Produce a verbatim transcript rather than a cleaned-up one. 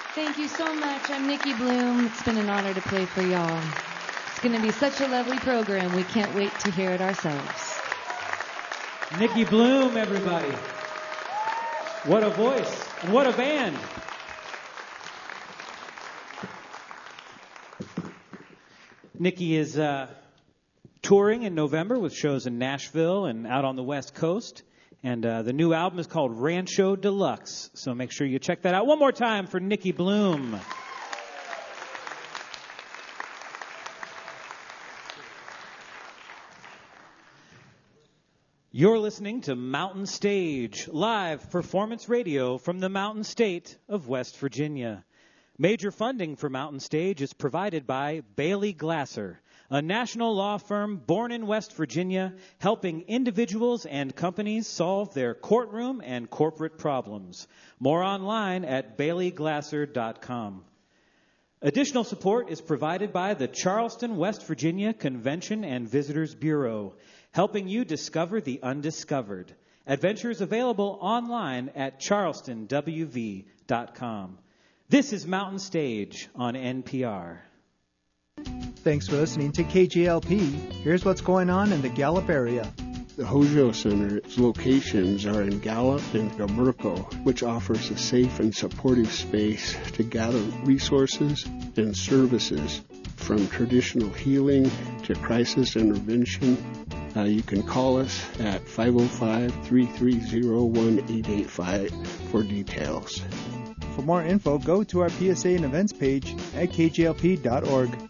Thank you so much. I'm Nikki Bloom. It's been an honor to play for y'all. It's going to be such a lovely program. We can't wait to hear it ourselves. Nikki Bloom, everybody. What a voice and what a band. Nikki is uh, touring in November with shows in Nashville and out on the West Coast. And uh, the new album is called Rancho Deluxe. So make sure you check that out. One more time for Nikki Bloom. You're listening to Mountain Stage, live performance radio from the Mountain State of West Virginia. Major funding for Mountain Stage is provided by Bailey Glasser, a national law firm born in West Virginia, helping individuals and companies solve their courtroom and corporate problems. More online at bailey glasser dot com. Additional support is provided by the Charleston, West Virginia Convention and Visitors Bureau, helping you discover the undiscovered. Adventures available online at charleston w v dot com. This is Mountain Stage on N P R. Thanks for listening to K J L P. Here's what's going on in the Gallup area. The Hojo Center's locations are in Gallup and Gaberco, which offers a safe and supportive space to gather resources and services from traditional healing to crisis intervention. Uh, you can call us at five oh five, three three zero, one eight eight five for details. For more info, go to our P S A and events page at k j l p dot org.